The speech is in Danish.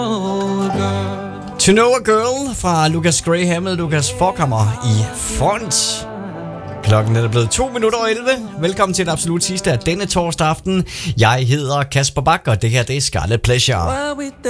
To Know a Girl fra Lucas Graham med Lucas Forkammer i front. Klokken er blevet 11:02. Velkommen til det absolut sidste af denne torsdag aften. Jeg hedder Kasper Bak, og det her det er Scarlet Pleasure.